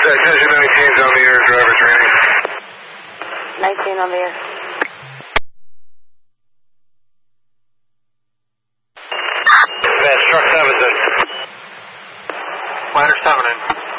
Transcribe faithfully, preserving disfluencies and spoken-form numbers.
Attention nineteen's on the air, driver training. nineteen on the air. That's truck seven, Ladder seven in.